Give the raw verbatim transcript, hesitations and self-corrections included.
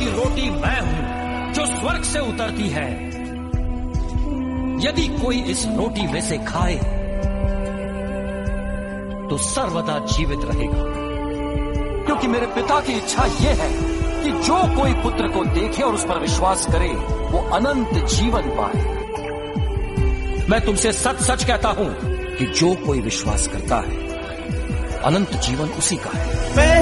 की रोटी मैं हूं जो स्वर्ग से उतरती है। यदि कोई इस रोटी में से खाए तो सर्वदा जीवित रहेगा, क्योंकि मेरे पिता की इच्छा यह है कि जो कोई पुत्र को देखे और उस पर विश्वास करे वो अनंत जीवन पाए। मैं तुमसे सच सच कहता हूं कि जो कोई विश्वास करता है अनंत जीवन उसी का है।